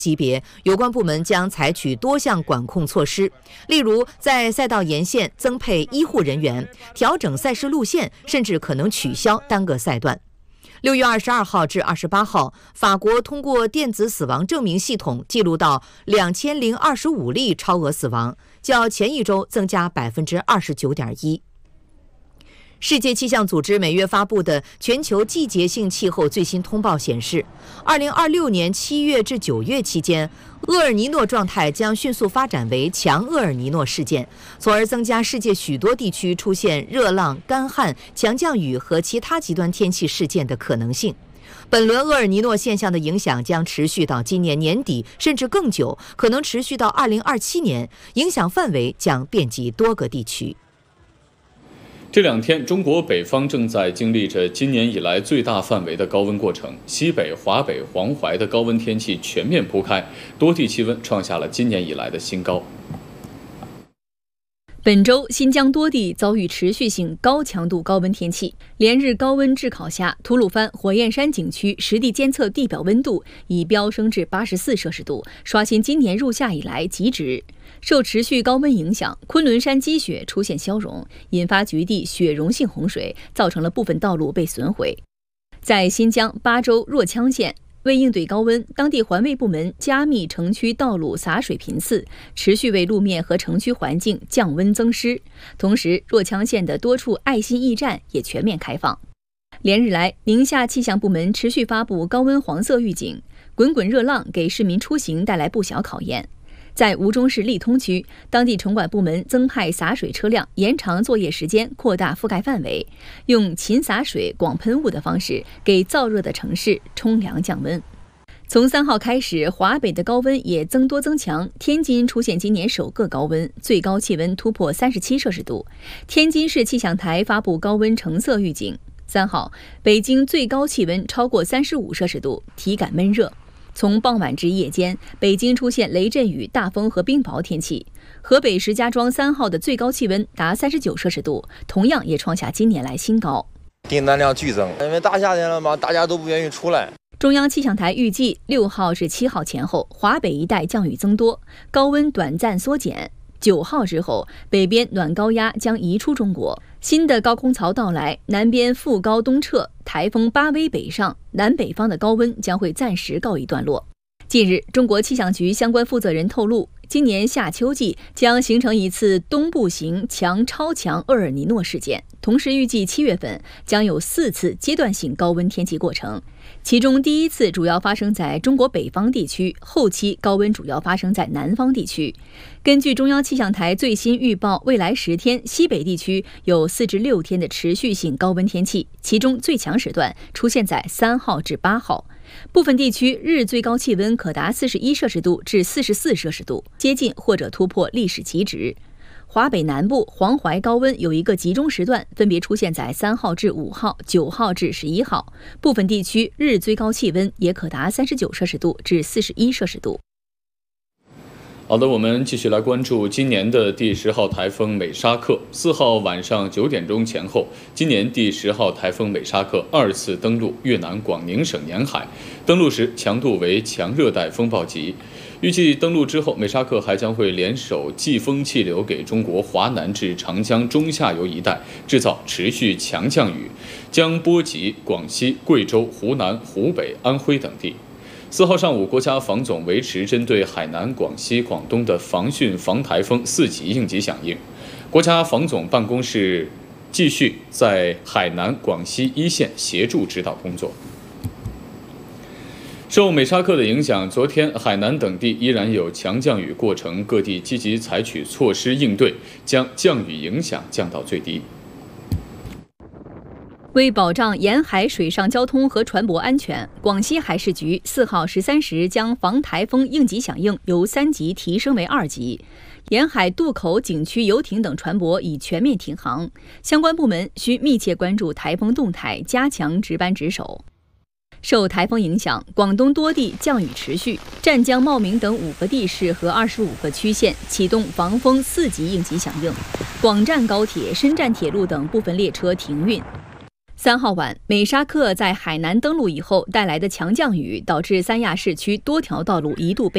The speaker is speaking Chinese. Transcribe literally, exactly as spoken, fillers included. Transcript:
级别，有关部门将采取多项管控措施，例如在赛道沿线增配医护人员，调整赛事路线，甚至可能取消单个赛段。六月二十二号至二十八号，法国通过电子死亡证明系统记录到两千零二十五例超额死亡，较前一周增加百分之二十九点一。世界气象组织每月发布的全球季节性气候最新通报显示，二零二六年七月至九月期间，厄尔尼诺状态将迅速发展为强厄尔尼诺事件，从而增加世界许多地区出现热浪、干旱、强降雨和其他极端天气事件的可能性。本轮厄尔尼诺现象的影响将持续到今年年底，甚至更久，可能持续到二零二七年，影响范围将遍及多个地区。 这两天，中国北方正在经历着今年以来最大范围的高温过程，西北、华北、黄淮的高温天气全面铺开，多地气温创下了今年以来的新高。 本周，新疆多地遭遇持续性高强度高温天气，连日高温炙烤下，吐鲁番火焰山景区实地监测地表温度已飙升至八十四摄氏度，刷新今年入夏以来极值。受持续高温影响，昆仑山积雪出现消融，引发局地雪融性洪水，造成了部分道路被损毁。在新疆巴州若羌县，为应对高温，当地环卫部门加密城区道路洒水频次，持续为路面和城区环境降温增湿。同时，若羌县的多处爱心驿站也全面开放。连日来，宁夏气象部门持续发布高温黄色预警，滚滚热浪给市民出行带来不小考验。在吴忠市利通区，当地城管部门增派洒水车辆，延长作业时间，扩大覆盖范围，用勤洒水、广喷雾的方式给燥热的城市冲凉降温。从三号开始，华北的高温也增多增强，天津出现今年首个高温，最高气温突破三十七摄氏度。天津市气象台发布高温橙色预警。三号，北京最高气温超过三十五摄氏度，体感闷热。从傍晚至夜间，北京出现雷阵雨、大风和冰雹天气。河北石家庄三号的最高气温达三十九摄氏度，同样也创下今年来新高。 订单量剧增，因为大夏天了嘛，大家都不愿意出来。 中央气象台预计，六号至七号前后，华北一带降雨增多，高温短暂缩减。九号之后，北边暖高压将移出中国，新的高空槽到来，南边副高东撤，台风巴威北上，南北方的高温将会暂时告一段落。近日，中国气象局相关负责人透露，今年夏秋季将形成一次东部型强超强厄尔尼诺事件，同时预计七月份将有四次阶段性高温天气过程，其中第一次主要发生在中国北方地区，后期高温主要发生在南方地区。根据中央气象台最新预报，未来十天西北地区有四至六天的持续性高温天气，其中最强时段出现在三号至八号。部分地区日最高气温可达四十一摄氏度至四十四摄氏度，接近或者突破历史极值。华北南部、黄淮高温有一个集中时段，分别出现在三号至五号、九号至十一号。部分地区日最高气温也可达三十九摄氏度至四十一摄氏度。 好的，我们继续来关注今年的第十号台风美沙克。四号晚上九点钟前后，今年第十号台风美沙克二次登陆越南广宁省沿海，登陆时强度为强热带风暴级。预计登陆之后，美沙克还将会联手季风气流给中国华南至长江中下游一带制造持续强降雨，将波及广西、贵州、湖南、湖北、安徽等地。四号上午，国家防总维持针对海南、广西、广东的防汛防台风四级应急响应。国家防总办公室继续在海南、广西一线协助指导工作。受美沙克的影响，昨天海南等地依然有强降雨过程，各地积极采取措施应对，将降雨影响降到最低。 为保障沿海水上交通和船舶安全，广西海事局四号十三时将防台风应急响应由三级提升为二级，沿海渡口、景区、游艇等船舶已全面停航。相关部门需密切关注台风动态，加强值班值守。受台风影响，广东多地降雨持续，湛江、茂名等五个地市和二十五个区县启动防风四级应急响应，广湛高铁、深湛铁路等部分列车停运。三号晚，美沙克在海南登陆以后带来的强降雨，导致三亚市区多条道路一度被